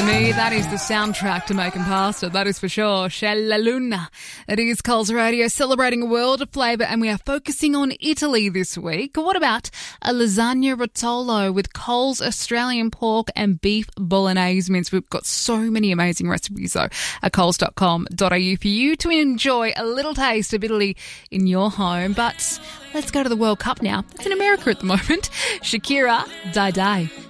me, that is the soundtrack to making pasta, that is for sure. C'è la luna. It is Coles Radio, celebrating a world of flavour, and we are focusing on Italy this week. What about a lasagna rotolo with Coles Australian pork and beef bolognese mince? We've got so many amazing recipes, though, at coles.com.au for you to enjoy a little taste of Italy in your home. But let's go to the World Cup now. It's in America at the moment. Shakira, Die Die.